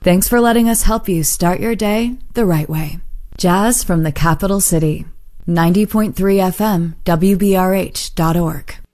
Thanks for letting us help you start your day the right way. Jazz from the capital city. 90.3 FM, WBRH.org.